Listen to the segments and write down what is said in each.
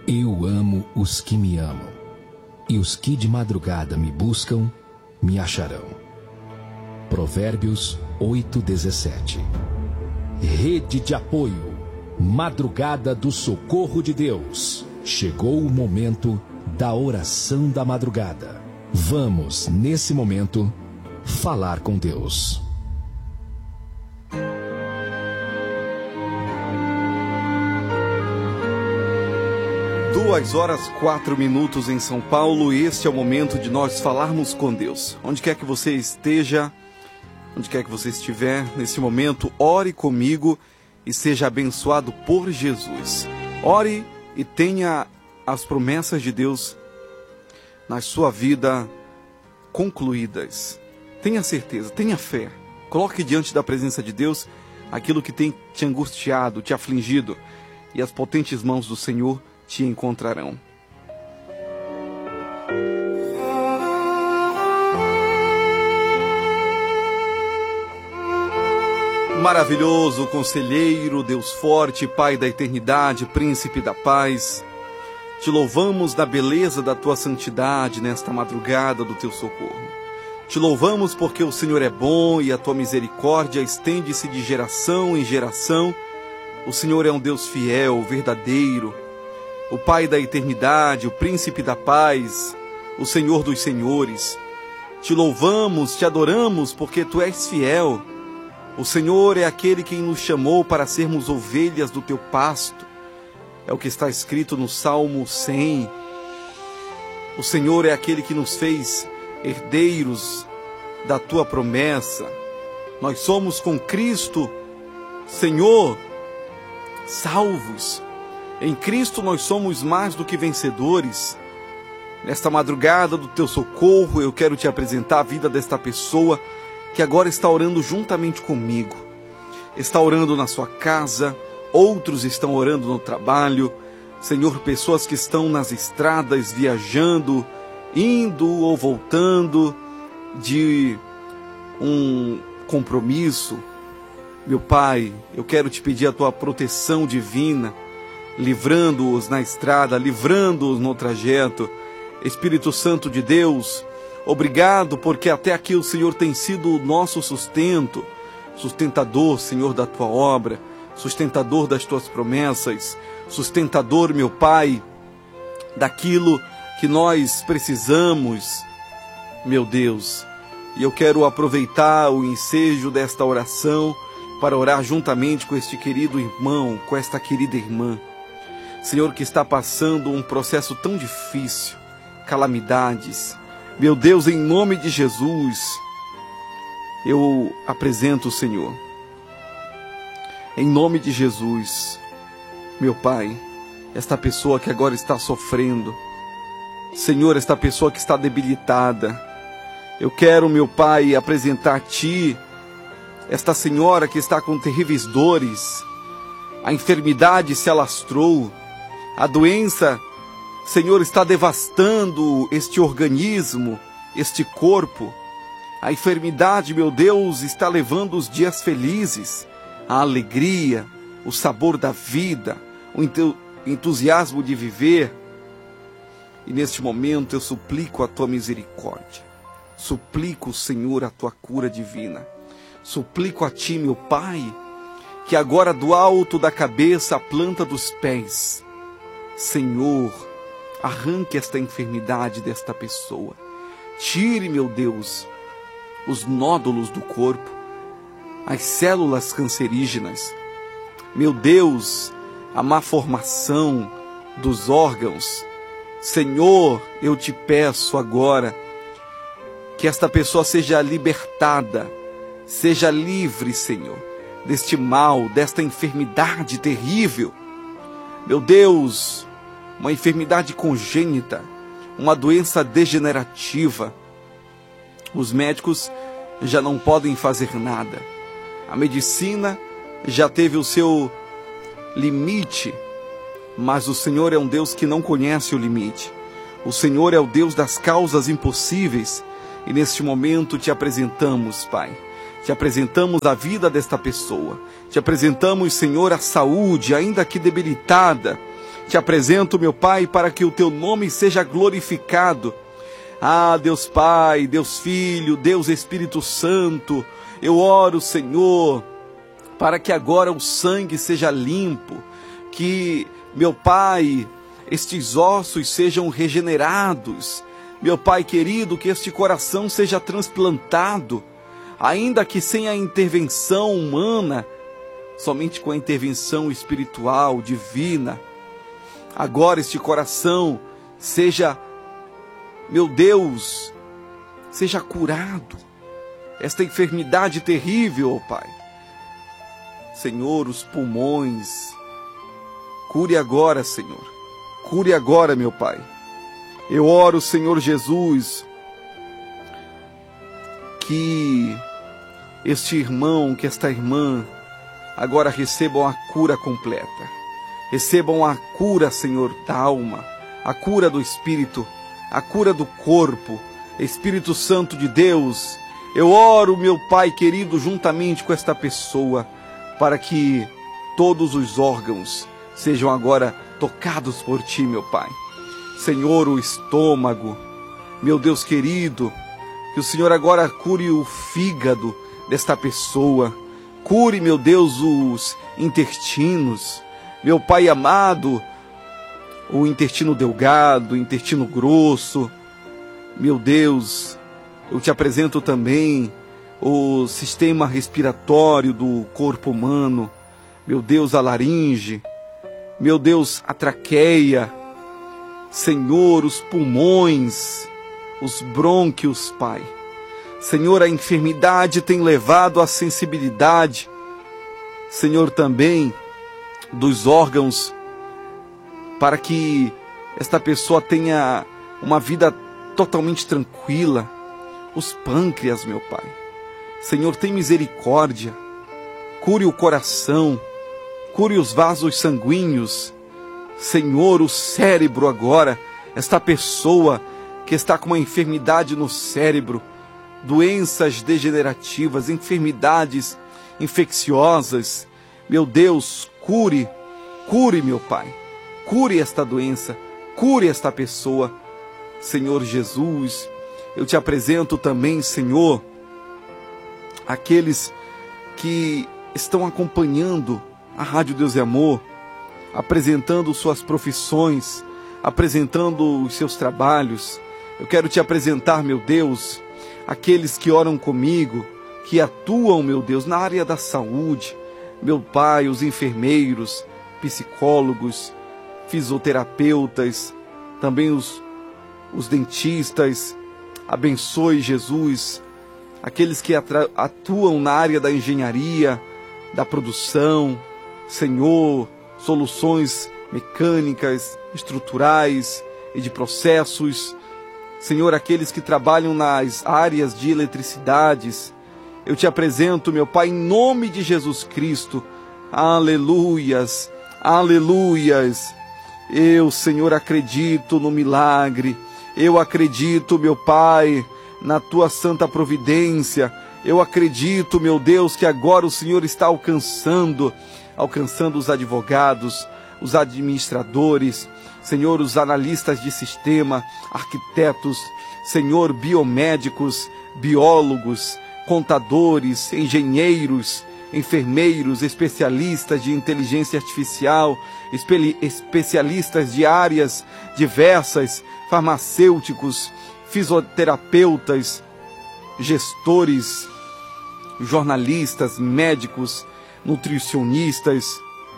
Eu amo os que me amam, e os que de madrugada me buscam, me acharão. Provérbios 8:17. Rede de apoio, madrugada do socorro de Deus. Chegou o momento da oração da madrugada. Vamos, nesse momento, falar com Deus. 2h04 em São Paulo, e este é o momento de nós falarmos com Deus. Onde quer que você esteja, onde quer que você estiver, nesse momento, ore comigo e seja abençoado por Jesus. Ore e tenha as promessas de Deus na sua vida concluídas. Tenha certeza, tenha fé. Coloque diante da presença de Deus aquilo que tem te angustiado, te afligido, e as potentes mãos do Senhor te encontrarão. Maravilhoso conselheiro, Deus forte, Pai da eternidade, príncipe da paz, te louvamos da beleza da tua santidade nesta madrugada do teu socorro. Te louvamos porque o Senhor é bom e a tua misericórdia estende-se de geração em geração. O Senhor é um Deus fiel, verdadeiro, o Pai da eternidade, o príncipe da paz, o Senhor dos senhores. Te louvamos, te adoramos porque tu és fiel. O Senhor é aquele que nos chamou para sermos ovelhas do teu pasto. É o que está escrito no Salmo 100. O Senhor é aquele que nos fez herdeiros da tua promessa. Nós somos com Cristo, Senhor, salvos. Em Cristo nós somos mais do que vencedores. Nesta madrugada do teu socorro, eu quero te apresentar a vida desta pessoa que agora está orando juntamente comigo. Está orando na sua casa, outros estão orando no trabalho. Senhor, pessoas que estão nas estradas, viajando, indo ou voltando de um compromisso. Meu Pai, eu quero te pedir a tua proteção divina, livrando-os na estrada, livrando-os no trajeto. Espírito Santo de Deus, obrigado porque até aqui o Senhor tem sido o nosso sustento, sustentador, Senhor, da tua obra, sustentador das tuas promessas, sustentador, meu Pai, daquilo que nós precisamos, meu Deus. E eu quero aproveitar o ensejo desta oração para orar juntamente com este querido irmão, com esta querida irmã. Senhor, que está passando um processo tão difícil, calamidades. Meu Deus, em nome de Jesus, eu apresento o Senhor. Em nome de Jesus, meu Pai, esta pessoa que agora está sofrendo, Senhor, esta pessoa que está debilitada, eu quero, meu Pai, apresentar a Ti esta senhora que está com terríveis dores. A enfermidade se alastrou, a doença, Senhor, está devastando este organismo, este corpo. A enfermidade, meu Deus, está levando os dias felizes, a alegria, o sabor da vida, o entusiasmo de viver. E neste momento eu suplico a tua misericórdia. Suplico, Senhor, a tua cura divina. Suplico a ti, meu Pai, que agora do alto da cabeça à planta dos pés, Senhor, arranque esta enfermidade desta pessoa. Tire, meu Deus, os nódulos do corpo, as células cancerígenas. Meu Deus, a má formação dos órgãos. Senhor, eu te peço agora que esta pessoa seja libertada, seja livre, Senhor, deste mal, desta enfermidade terrível. Meu Deus, uma enfermidade congênita, uma doença degenerativa. Os médicos já não podem fazer nada. A medicina já teve o seu limite, mas o Senhor é um Deus que não conhece o limite. O Senhor é o Deus das causas impossíveis. E neste momento te apresentamos, Pai. Te apresentamos a vida desta pessoa. Te apresentamos, Senhor, a saúde, ainda que debilitada. te apresento, meu Pai, para que o teu nome seja glorificado. Ah, Deus Pai, Deus Filho, Deus Espírito Santo, eu oro, Senhor, para que agora o sangue seja limpo, que, meu Pai, estes ossos sejam regenerados, meu Pai querido, que este coração seja transplantado, ainda que sem a intervenção humana, somente com a intervenção espiritual, divina. Agora este coração seja, meu Deus, seja curado, esta enfermidade terrível, ó Pai. Senhor, os pulmões, cure agora, Senhor, cure agora, meu Pai. Eu oro, Senhor Jesus, que este irmão, que esta irmã, agora recebam a cura completa. Recebam a cura, Senhor, da alma, a cura do espírito, a cura do corpo. Espírito Santo de Deus, eu oro, meu Pai querido, juntamente com esta pessoa, para que todos os órgãos sejam agora tocados por Ti, meu Pai. Senhor, o estômago, meu Deus querido, que o Senhor agora cure o fígado desta pessoa, cure, meu Deus, os intestinos, meu Pai amado, o intestino delgado, o intestino grosso. Meu Deus, eu te apresento também o sistema respiratório do corpo humano, meu Deus, a laringe, meu Deus, a traqueia, Senhor, os pulmões, os brônquios, Pai. Senhor, a enfermidade tem levado à sensibilidade, Senhor, também dos órgãos, para que esta pessoa tenha uma vida totalmente tranquila. Os pâncreas, meu Pai. Senhor, tem misericórdia. Cure o coração, cure os vasos sanguíneos. Senhor, o cérebro agora, esta pessoa que está com uma enfermidade no cérebro, doenças degenerativas, enfermidades infecciosas. Meu Deus, cure, meu Pai. Cure esta doença, cure esta pessoa. Senhor Jesus, eu te apresento também, Senhor, aqueles que estão acompanhando a Rádio Deus e Amor, apresentando suas profissões, apresentando os seus trabalhos. Eu quero te apresentar, meu Deus, aqueles que oram comigo, que atuam, meu Deus, na área da saúde. Meu Pai, os enfermeiros, psicólogos, fisioterapeutas, também os dentistas. Abençoe, Jesus, aqueles que atuam na área da engenharia, da produção. Senhor, soluções mecânicas, estruturais e de processos. Senhor, aqueles que trabalham nas áreas de eletricidades. Eu te apresento, meu Pai, em nome de Jesus Cristo. Aleluias, aleluias. Eu, Senhor, acredito no milagre. Eu acredito, meu Pai, na Tua santa providência. Eu acredito, meu Deus, que agora o Senhor está alcançando os advogados, os administradores, Senhor, os analistas de sistema, arquitetos, Senhor, biomédicos, biólogos, contadores, engenheiros, enfermeiros, especialistas de inteligência artificial, especialistas de áreas diversas, farmacêuticos, fisioterapeutas, gestores, jornalistas, médicos, nutricionistas.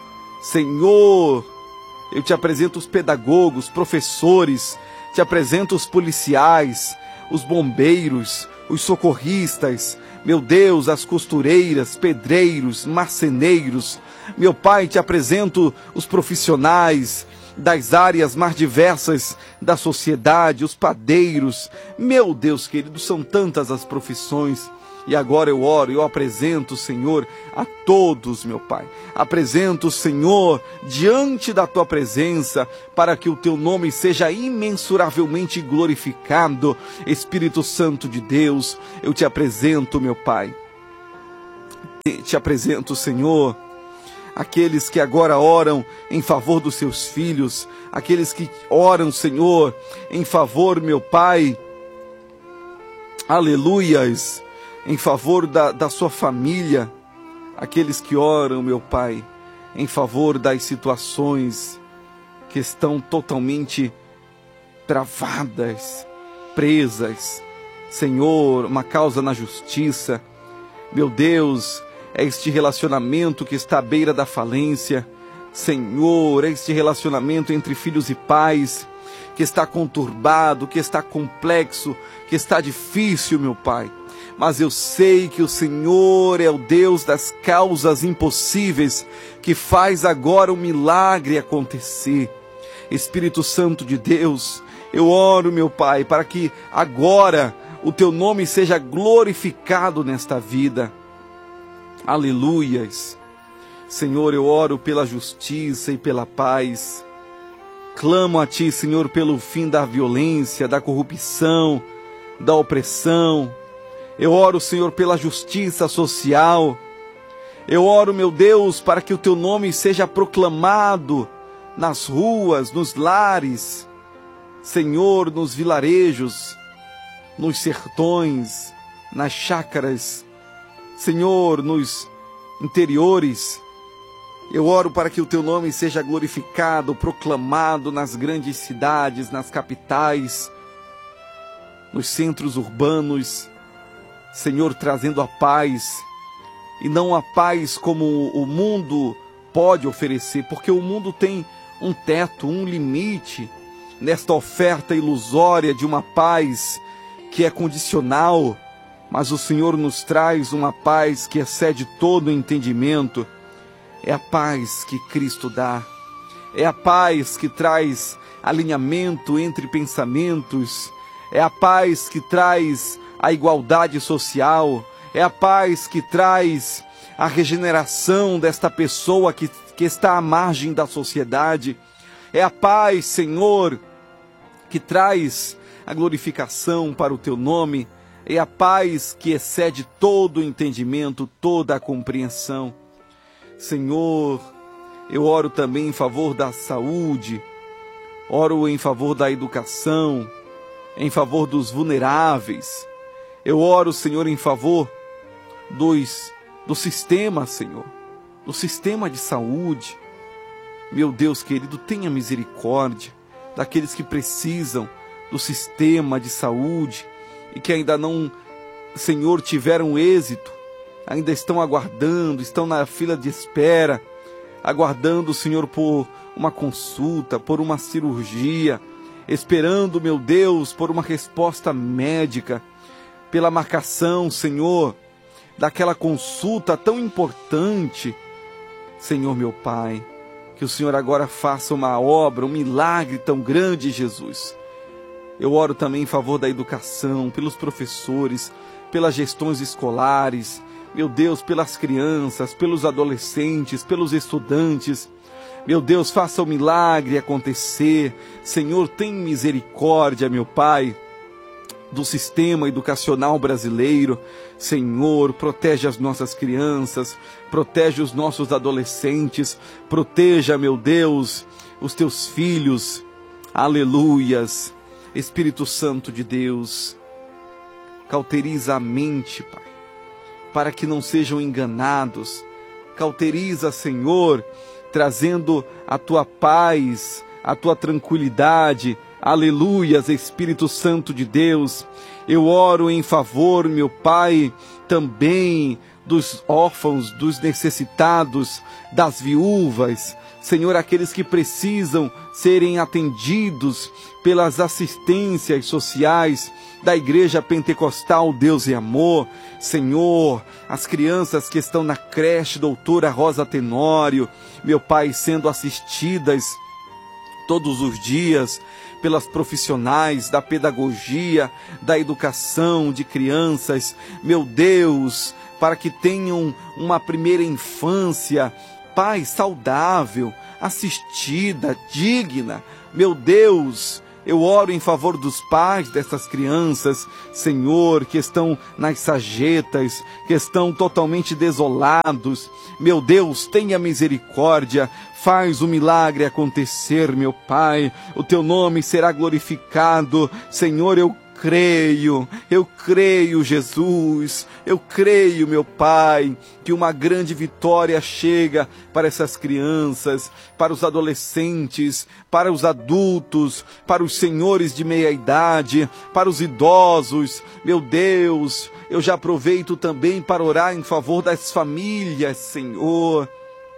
Senhor, eu te apresento os pedagogos, professores, te apresento os policiais, os bombeiros, os socorristas, meu Deus, as costureiras, pedreiros, marceneiros. Meu Pai, te apresento os profissionais das áreas mais diversas da sociedade, os padeiros. Meu Deus querido, são tantas as profissões. E agora eu oro, eu apresento, Senhor, a todos, meu Pai. Apresento, Senhor, diante da Tua presença, para que o Teu nome seja imensuravelmente glorificado. Espírito Santo de Deus, eu te apresento, meu Pai. Te apresento, Senhor, aqueles que agora oram em favor dos seus filhos, aqueles que oram, Senhor, em favor, meu Pai, aleluias, em favor da sua família, aqueles que oram, meu Pai, em favor das situações que estão totalmente travadas, presas, Senhor, uma causa na justiça, meu Deus, é este relacionamento que está à beira da falência, Senhor, é este relacionamento entre filhos e pais, que está conturbado, que está complexo, que está difícil, meu Pai. Mas eu sei que o Senhor é o Deus das causas impossíveis, que faz agora o milagre acontecer. Espírito Santo de Deus, eu oro, meu Pai, para que agora o Teu nome seja glorificado nesta vida. Aleluias. Senhor, eu oro pela justiça e pela paz. Clamo a Ti, Senhor, pelo fim da violência, da corrupção, da opressão. Eu oro, Senhor, pela justiça social. Eu oro, meu Deus, para que o Teu nome seja proclamado nas ruas, nos lares, Senhor, nos vilarejos, nos sertões, nas chácaras, Senhor, nos interiores. Eu oro para que o Teu nome seja glorificado, proclamado nas grandes cidades, nas capitais, nos centros urbanos, Senhor, trazendo a paz, e não a paz como o mundo pode oferecer, porque o mundo tem um teto, um limite, nesta oferta ilusória de uma paz que é condicional, mas o Senhor nos traz uma paz que excede todo o entendimento. É a paz que Cristo dá, é a paz que traz alinhamento entre pensamentos, é a paz que traz a igualdade social, é a paz que traz a regeneração desta pessoa que está à margem da sociedade, é a paz, Senhor, que traz a glorificação para o Teu nome, é a paz que excede todo o entendimento, toda a compreensão. Senhor, eu oro também em favor da saúde, oro em favor da educação, em favor dos vulneráveis. Eu oro, Senhor, em favor do sistema, Senhor, do sistema de saúde. Meu Deus querido, tenha misericórdia daqueles que precisam do sistema de saúde e que ainda não, Senhor, tiveram êxito, ainda estão aguardando, estão na fila de espera, aguardando, Senhor, por uma consulta, por uma cirurgia, esperando, meu Deus, por uma resposta médica, pela marcação, Senhor, daquela consulta tão importante. Senhor, meu Pai, que o Senhor agora faça uma obra, um milagre tão grande, Jesus. Eu oro também em favor da educação, pelos professores, pelas gestões escolares, meu Deus, pelas crianças, pelos adolescentes, pelos estudantes. Meu Deus, faça o milagre acontecer. Senhor, tem misericórdia, meu Pai, do sistema educacional brasileiro. Senhor, protege as nossas crianças, protege os nossos adolescentes, proteja, meu Deus, os Teus filhos. Aleluias. Espírito Santo de Deus, cauteriza a mente, Pai, para que não sejam enganados. Cauteriza, Senhor, trazendo a Tua paz, a Tua tranquilidade. Aleluias, Espírito Santo de Deus. Eu oro em favor, meu Pai, também dos órfãos, dos necessitados, das viúvas. Senhor, aqueles que precisam serem atendidos pelas assistências sociais da Igreja Pentecostal Deus e Amor. Senhor, as crianças que estão na creche Doutora Rosa Tenório, meu Pai, sendo assistidas todos os dias pelas profissionais da pedagogia, da educação de crianças, meu Deus, para que tenham uma primeira infância, Pai, saudável, assistida, digna. Meu Deus, Eu oro em favor dos pais dessas crianças, Senhor, que estão nas sarjetas, que estão totalmente desolados. Meu Deus, tenha misericórdia, faz o milagre acontecer, meu Pai. O Teu nome será glorificado. Senhor, eu creio, Jesus, eu creio, meu Pai, que uma grande vitória chega para essas crianças, para os adolescentes, para os adultos, para os senhores de meia idade, para os idosos. Meu Deus, eu já aproveito também para orar em favor das famílias, Senhor.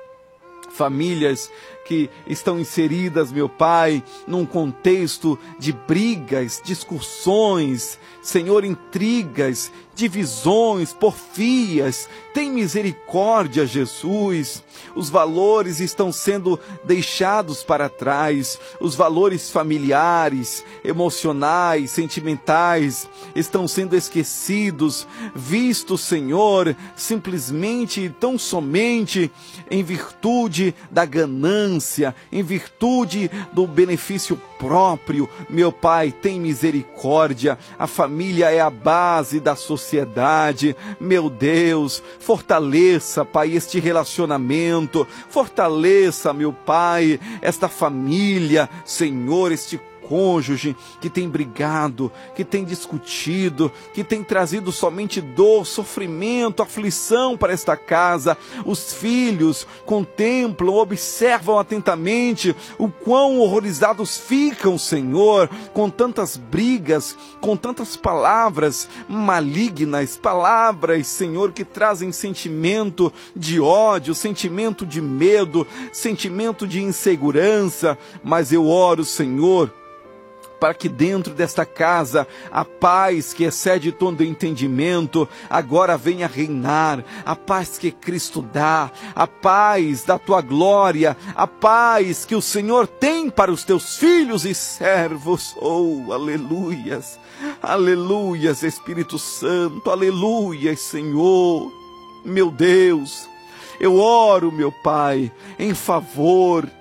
Famílias que estão inseridas, meu Pai, num contexto de brigas, discussões, Senhor, intrigas, divisões, porfias. Tem misericórdia, Jesus. Os valores estão sendo deixados para trás. Os valores familiares, emocionais, sentimentais estão sendo esquecidos, vistos, Senhor, simplesmente e tão somente em virtude da ganância, em virtude do benefício próprio. Meu Pai, tem misericórdia. A família é a base da sociedade. Meu Deus, fortaleça, Pai, este relacionamento. Fortaleça, meu Pai, esta família, Senhor, este cônjuge que tem brigado, que tem discutido, que tem trazido somente dor, sofrimento, aflição para esta casa. Os filhos contemplam, observam atentamente o quão horrorizados ficam, Senhor, com tantas brigas, com tantas palavras malignas, palavras, Senhor, que trazem sentimento de ódio, sentimento de medo, sentimento de insegurança. Mas eu oro, Senhor, para que dentro desta casa a paz que excede todo entendimento agora venha reinar, a paz que Cristo dá, a paz da Tua glória, a paz que o Senhor tem para os Teus filhos e servos. Oh, aleluias, aleluias, Espírito Santo, aleluias, Senhor. Meu Deus, eu oro, meu Pai, em favor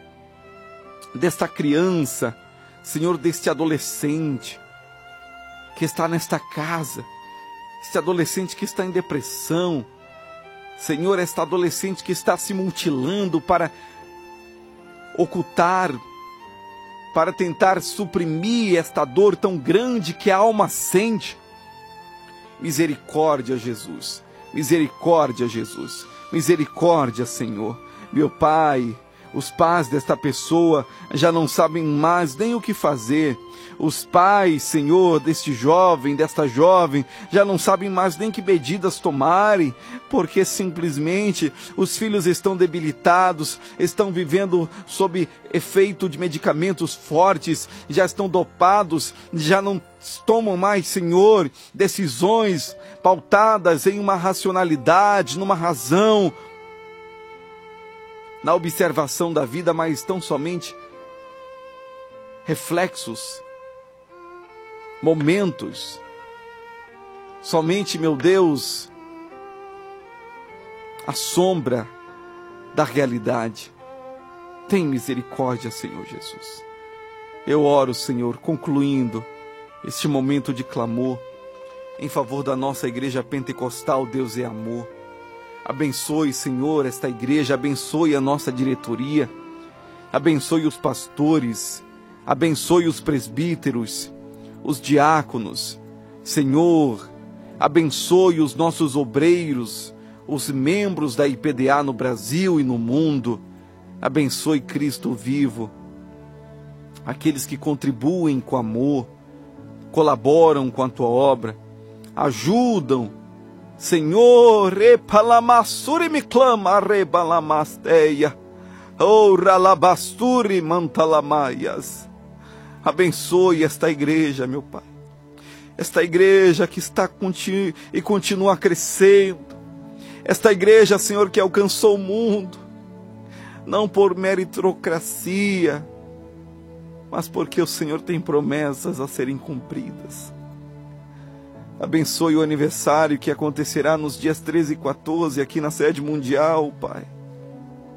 desta criança, Senhor, deste adolescente que está nesta casa, este adolescente que está em depressão, Senhor, esta adolescente que está se mutilando para ocultar, para tentar suprimir esta dor tão grande que a alma sente. Misericórdia, Jesus, misericórdia, Jesus, misericórdia, Senhor. Meu Pai, os pais desta pessoa já não sabem mais nem o que fazer. Os pais, Senhor, deste jovem, desta jovem, já não sabem mais nem que medidas tomarem, porque simplesmente os filhos estão debilitados, estão vivendo sob efeito de medicamentos fortes, já estão dopados, já não tomam mais, Senhor, decisões pautadas em uma racionalidade, numa razão, na observação da vida, mas tão somente reflexos, momentos, somente, meu Deus, a sombra da realidade. Tem misericórdia, Senhor Jesus. Eu oro, Senhor, concluindo este momento de clamor em favor da nossa igreja pentecostal. Deus é amor. Abençoe, Senhor, esta igreja, abençoe a nossa diretoria, abençoe os pastores, abençoe os presbíteros, os diáconos. Senhor, abençoe os nossos obreiros, os membros da IPDA no Brasil e no mundo. Abençoe, Cristo vivo, aqueles que contribuem com amor, colaboram com a Tua obra, ajudam. Senhor, repalamassuri me clama, rebalamasteia, ralabasturi mantalamaias. Abençoe esta igreja, meu Pai, esta igreja que está e continua crescendo, esta igreja, Senhor, que alcançou o mundo, não por meritocracia, mas porque o Senhor tem promessas a serem cumpridas. Abençoe o aniversário que acontecerá nos dias 13 e 14 aqui na sede mundial, Pai.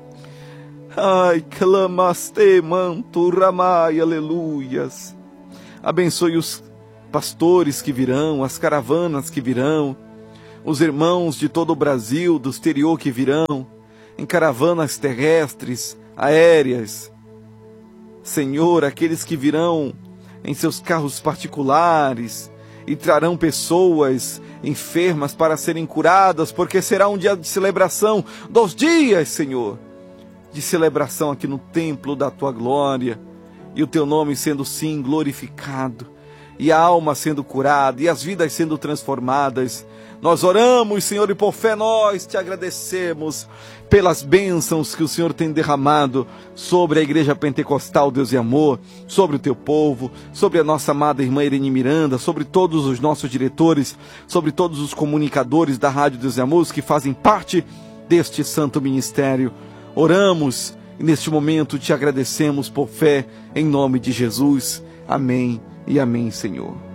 Ai, clamaste manto ramai, aleluias. Abençoe os pastores que virão, as caravanas que virão, os irmãos de todo o Brasil, do exterior que virão, em caravanas terrestres, aéreas. Senhor, aqueles que virão em seus carros particulares e trarão pessoas enfermas para serem curadas, porque será um dia de celebração, 2 dias, Senhor, de celebração aqui no templo da Tua glória, e o Teu nome sendo sim glorificado, e a alma sendo curada, e as vidas sendo transformadas. Nós oramos, Senhor, e por fé nós te agradecemos pelas bênçãos que o Senhor tem derramado sobre a Igreja Pentecostal Deus e Amor, sobre o Teu povo, sobre a nossa amada irmã Irene Miranda, sobre todos os nossos diretores, sobre todos os comunicadores da Rádio Deus e Amor que fazem parte deste santo ministério. Oramos e neste momento te agradecemos por fé, em nome de Jesus. Amém e amém, Senhor.